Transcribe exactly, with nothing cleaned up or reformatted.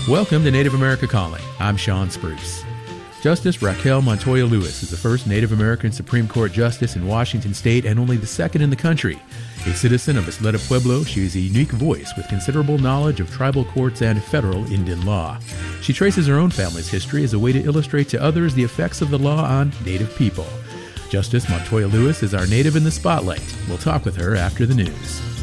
Welcome to Native America Calling. I'm Sean Spruce. Justice Raquel Montoya Lewis is the first Native American Supreme Court Justice in Washington State and only the second in the country. A citizen of Isleta Pueblo, she is a unique voice with considerable knowledge of tribal courts and federal Indian law. She traces her own family's history as a way to illustrate to others the effects of the law on Native people. Justice Montoya Lewis is our Native in the Spotlight. We'll talk with her after the news.